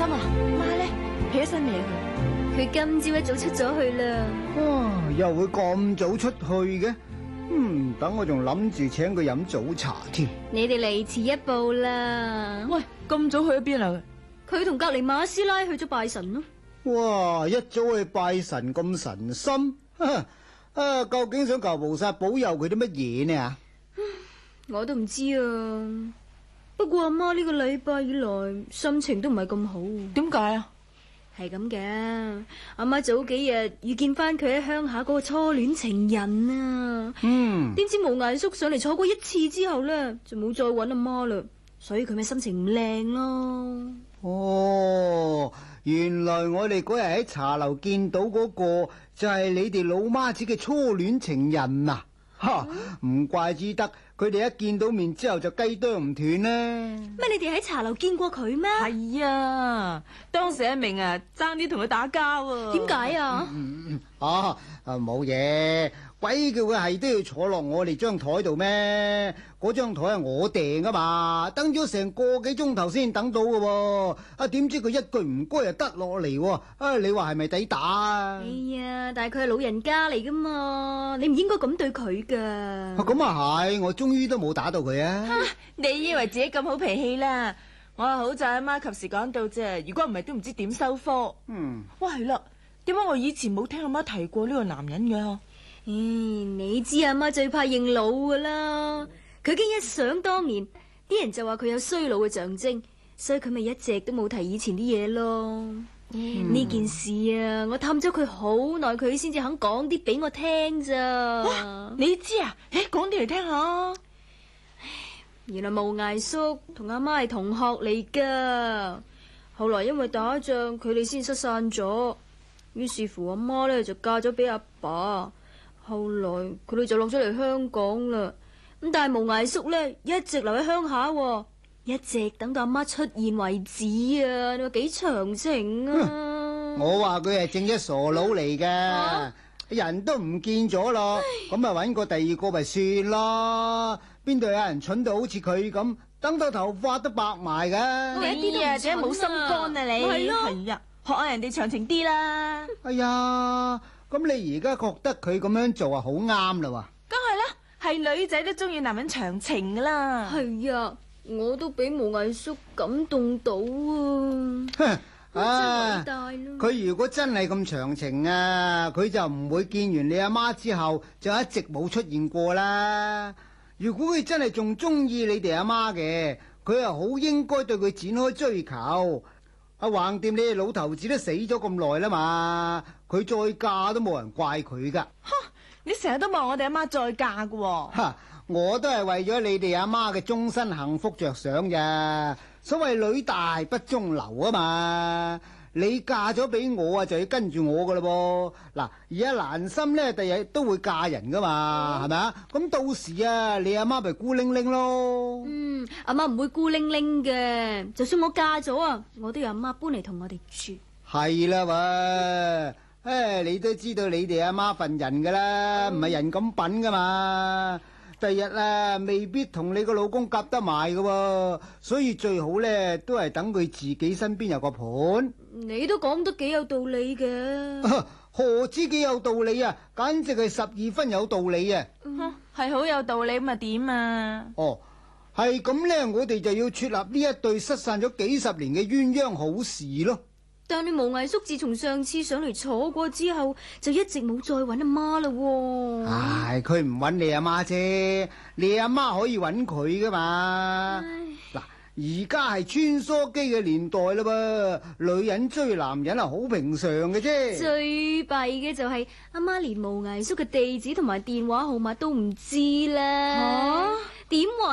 心啊，媽咧起咗身未啊佢今朝一早出咗去啦。 哇，又會咁早出去嘅？等我仲諗住請佢飲早茶添。 你哋嚟遲一步啦。 喂，咁早去咗邊啊？ 佢同隔籬馬師奶去咗拜神咯。 哇，一早去拜神咁神心，究竟想求菩薩保佑佢啲乜嘢呢？ 我都唔知啊。不過阿媽呢個禮拜以來心情都唔係咁好。 點解啊？ 係咁嘅，阿媽早幾日遇見翻佢喺鄉下嗰個初戀情人啊。點知無顏叔上嚟坐過一次之後呢，就冇再揾阿媽啦，所以佢咪心情唔靚咯。 哦，原來我哋嗰日喺茶樓見到嗰個就係你哋老媽子嘅初戀情人啊！唔怪之得佢哋一見到面之後就雞啄唔斷呢。 乜你哋喺茶樓見過佢咩？ 係啊，當時一明啊爭啲同佢打交啊。 點解啊？ 冇嘢，鬼叫佢係都要坐落我哋張台度咩？嗰張台係我訂噶嘛，等咗成個幾鐘頭先等到噶喎。點知佢一句唔該就得落嚟喎。你話係咪抵打啊？ 哎呀，但係佢係老人家嚟噶嘛，你唔應該咁對佢噶。 咁啊係，我終於都冇打到佢啊。 你以為自己咁好脾氣啦？我係好在阿媽及時趕到啫，如果唔係都唔知點收科。哇係啦，點解我以前冇聽阿媽提過呢個男人嘅？ 你知阿媽最怕認老噶啦，佢已經一想當年，啲人就話佢有衰老嘅象徵，所以佢咪一直都冇提以前啲嘢咯。呢件事啊，我氹咗佢好耐，佢先至肯講啲俾我聽咋。 你知啊？講啲嚟聽下。 原來無涯叔同阿媽係同學嚟噶，後來因為打仗，佢哋先失散咗，於是乎阿媽呢就嫁咗俾阿爸。後來佢哋就落咗嚟香港啦，咁但係無涯叔呢一直留喺鄉下，一直等到阿媽出現為止啊！你話幾長情啊？ 我話佢係正一傻佬嚟嘅，人都唔見咗咯，咁咪揾個第二個咪算咯。邊度有人蠢到好似佢咁，等到頭髮都白埋㗎？ 你啊，真係冇心肝啊你！ 係咯， 係啊，學下人哋長情啲啦。 哎呀，咁你而家覺得佢咁樣做啊好啱啦喎？ 梗係啦，係女仔都中意男人長情噶啦。 係啊，我都俾無涯叔感動到啊！真偉大咯！ 佢如果真係咁長情啊，佢就唔會見完你阿媽之後就一直冇出現過啦。如果佢真係仲中意你哋阿媽嘅，佢又好應該對佢展開追求。橫掂你哋老頭子都死咗咁耐啦嘛，佢再嫁都冇人怪佢噶。 你成日都望我哋阿媽再嫁噶。 我都係為咗你哋阿媽嘅終身幸福着想咋。所謂女大不中留啊嘛，你嫁咗俾我啊，就要跟住我噶啦噃。嗱，而家蘭心咧，第日都會嫁人噶嘛，係咪啊？咁到時啊，你阿媽咪孤零零咯。 阿媽唔會孤零零嘅，就算我嫁咗啊，我都有阿媽搬嚟同我哋住。 係啦喎，你都知道你哋阿媽份人噶啦，唔係人咁品噶嘛。第日啊，未必同你個老公夾得埋噶，所以最好咧都係等佢自己身邊有個伴。 你都講得幾有道理嘅。 何止幾有道理啊，簡直係12分有道理啊！ 係好有道理咁啊點啊？ 係咁咧，我哋就要撮合呢一對失散咗幾十年嘅鴛鴦好事咯。 但你無涯叔自從上次上嚟坐過之後，就一直冇再揾阿媽啦。 唉，佢唔揾你阿媽啫，你阿媽可以揾佢噶嘛。嗱，而家係穿梭機嘅年代啦噃，女人追男人係好平常嘅啫。 最弊嘅就係阿媽連無涯叔嘅地址同埋電話號碼都唔知啦。點話？